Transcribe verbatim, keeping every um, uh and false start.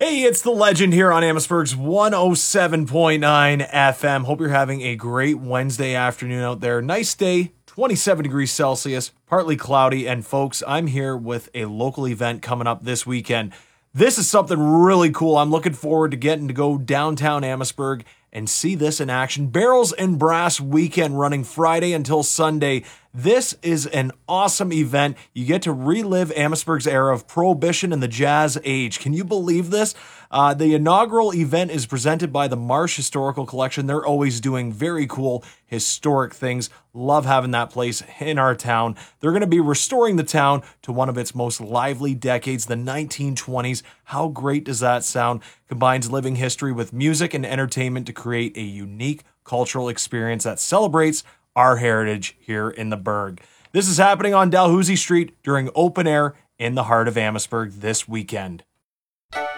Hey, it's the Legend here on Amherstburg's one oh seven point nine F M. Hope you're having a great Wednesday afternoon out there. Nice day, twenty-seven degrees Celsius, partly cloudy. And folks, I'm here with a local event coming up this weekend. This is something really cool. I'm looking forward to getting to go downtown Amherstburg and see this in action. Barrels and Brass Weekend running Friday until Sunday. This is an awesome event. You get to relive Amherstburg's era of Prohibition and the Jazz Age. Can you believe this? Uh, the inaugural event is presented by the Marsh Historical Collection. They're always doing very cool historic things. Love having that place in our town. They're going to be restoring the town to one of its most lively decades, the nineteen twenties. How great does that sound? Combines living history with music and entertainment to create a unique cultural experience that celebrates our heritage here in the Burg. This is happening on Dalhousie Street during open air in the heart of Amherstburg this weekend.